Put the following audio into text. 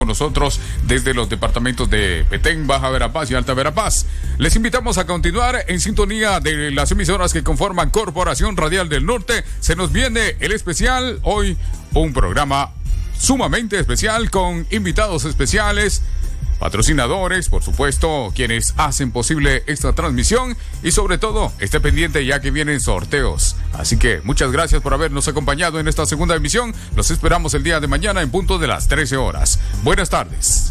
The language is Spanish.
con nosotros desde los departamentos de Petén, Baja Verapaz y Alta Verapaz. Les invitamos a continuar en sintonía de las emisoras que conforman Corporación Radial del Norte. Se nos viene el especial, hoy un programa sumamente especial con invitados especiales, patrocinadores, por supuesto, quienes hacen posible esta transmisión y sobre todo, esté pendiente ya que vienen sorteos. Así que muchas gracias por habernos acompañado en esta segunda emisión. Los esperamos el día de mañana en punto de las 13 horas. Buenas tardes.